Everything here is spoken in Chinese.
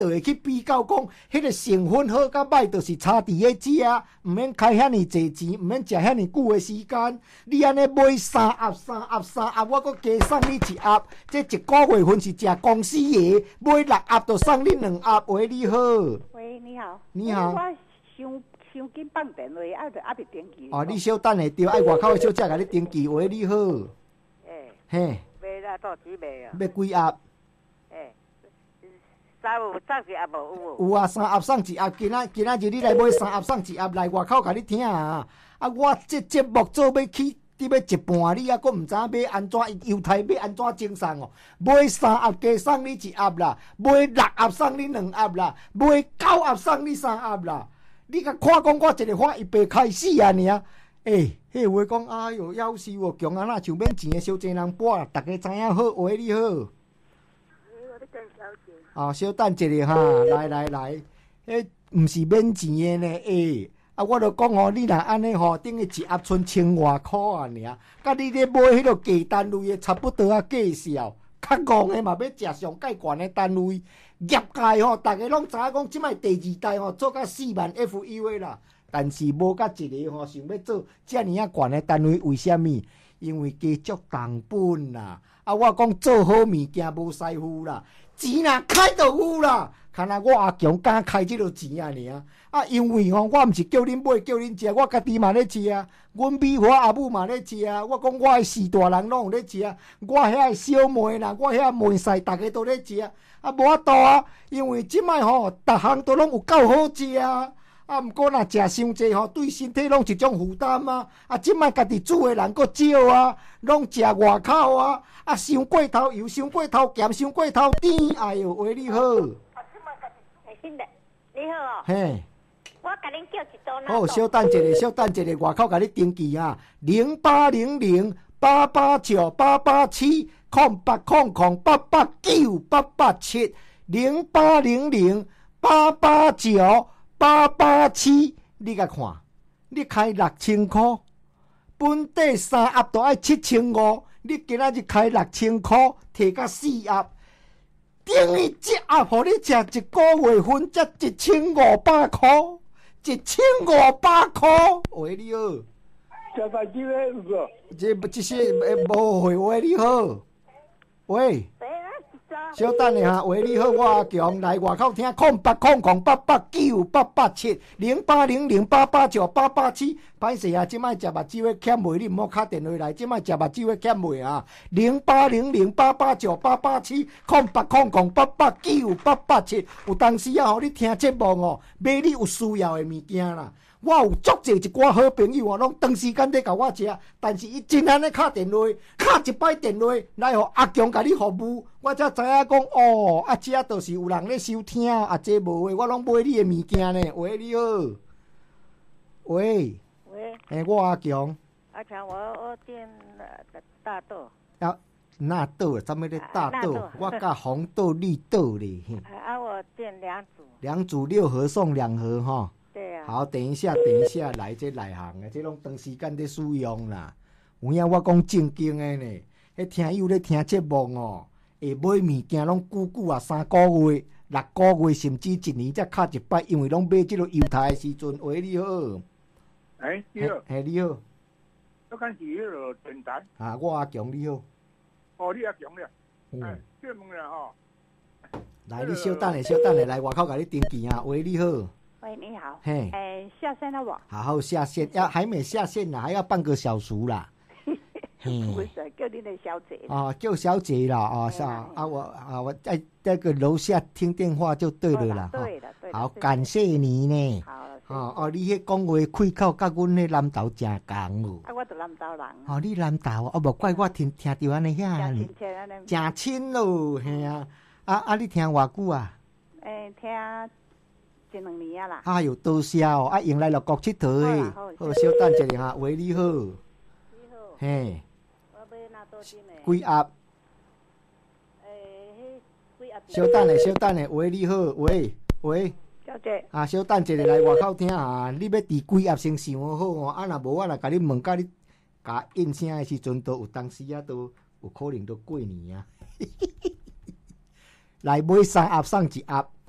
就会去比较讲，迄个成分好甲歹，就是差伫个食，毋免开遐尼济钱，毋免食遐尼久的时间。你安尼买3盒，我阁加送你1盒，这一个月份是食公司的，买6盒就送你2盒。喂，你好。 喂，你好。 你好。 我想紧放电话，还袂登记。 哦，你稍等下对，爱外口的小姐甲你登记。喂，你好。嘿。 买啦，到底买啊？ 要几盒？ 3盒送1盒无？ 有啊，3盒送1盒。今仔日你来买3盒送1盒，来外口甲你听啊！我这节目做要起，你要一半，你还佫毋知影买安怎犹太买安怎精送哦？买3盒加送你1盒啦，买6盒送你2盒啦，买9盒送你3盒啦。你甲看讲我一个花一百开始啊尔。迄话讲，哎哟，夭寿哦，强啊那像免钱的小济人拨啦，大家知影好。喂，你好。哦，稍等一下哈，来，迄毋是免钱的呢，我著讲哦，你若安尼吼，等于1盒剩1000外箍啊尔，甲你咧买迄个低单位的差不多啊计数，较戆的嘛要食上介悬的单位，业界吼，大家拢知影讲，即摆第2代吼做到4万 FU 的啦，但是无甲一个吼想要做遮尔啊悬的单位，为虾米？因为加足重本啦，我讲做好物件无师傅啦。钱若开就有啦，看来我阿强敢开这个钱啊尔。因为吼，我毋是叫恁买叫恁食，我家己嘛咧食啊。阮美华阿母嘛咧食啊。我讲我的4大人拢有咧食，我遐小妹啦，我遐妹婿，大家都咧食。无法度啊，因为即摆吼，逐项都拢有够好食啊。毋过若食伤济吼，对身体拢一种负担啊。即摆家己煮的人佫少啊，拢食外口啊。伤过头油，伤过头咸，伤过头甜。哎哟，喂，你好。 新的，你好哦。 嘿。 我甲恁叫一桌好，稍等一下，外口甲你登记啊。08008878898878870800889887，你甲看，你开6000块，本底3盒都爱7500，你今仔日开6000块，摕到4盒。等于1盒，互你食1个月份才1500块，1500块。喂，你好。 小大机咧有无？ 这些无会。喂，你好。喂。稍等下哈，喂，你好，我阿强来外口听080088898870800809887887。歹势啊，即摆食目睭的欠袂，你毋好敲电话来。即摆食目睭的欠袂啊，080088898870800988898887。有当时啊，你听节目哦，买你有需要的物件啦。我有足济一寡好朋友拢长时间在甲我食，但是伊真安尼敲电话，敲一摆电话来互阿强甲你服务，我才知影讲哦，遮倒是有人咧收听，这无话我拢买你的物件呢。喂，你好。喂。我阿强。 阿强，我店大豆。 纳豆，什么咧大豆？我甲红豆、绿豆咧。 我店2组。 2组6盒送2盒哈。 对啊。 好，等一下，来这内行的，这拢长时间在使用啦。有影我讲正经的呢，迄听友咧听节目哦，会买物件拢久啊，3个月、6个月，甚至1年才敲一摆，因为拢买这个犹太的时阵。喂，你好。 你好。 你好。 我敢是迄个电台。 我阿强，你好。 哦，你阿强了。这问啦吼。 来，你稍等下，来外口甲你登记啊。喂，你好。 喂，你好。 下线了不？好，下线，还没下线呢，还要半个小时啦。 不是叫你的小姐。 叫小姐啦，我在那个楼下听电话就对了啦。 对了。 好，感谢你呢。 好。 你迄讲话开口，甲阮迄南投真共哦。 我就南投人。 你南投，无怪我听着安尼遐呢。真亲咯，嘿啊。你听偌久啊？ 听1-2年啦。 哎呦，多谢哦！用来乐国佚佗诶。好，稍等一下哈。喂，你好。你好。 嘿。 我买那多斤诶。 几盒？ 几盒？ 稍等下。喂，你好。喂。 小姐。 稍等一下来外口听啊！你要伫几盒先想好哦。若无我若甲你问，甲你甲应声诶时阵，都有当时都有可能都过年啊。来买3盒送1盒。